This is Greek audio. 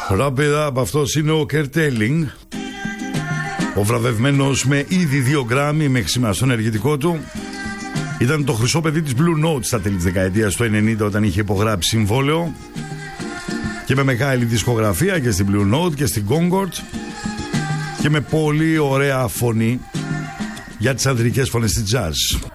Wrap it up, αυτός είναι ο Kerteling. Ο βραβευμένος με ήδη 2 γκράμμι μέχρι σήμερα στο ενεργητικό του. Ήταν το χρυσό παιδί της Blue Note στα τέλη της δεκαετίας του 90 όταν είχε υπογράψει συμβόλαιο. Και με μεγάλη δισκογραφία και στην Blue Note και στην Concord. Και με πολύ ωραία φωνή για τις ανδρικές φωνές της jazz.